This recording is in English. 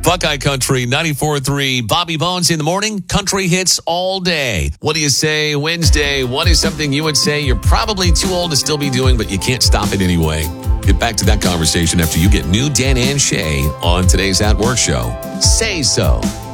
Buckeye Country 94.3. Bobby Bones in the morning. Country hits all day. What do you say Wednesday? What is something you would say you're probably too old to still be doing, but you can't stop it anyway? Get back to that conversation after you get new Dan and Shay on today's At Work show. Say So.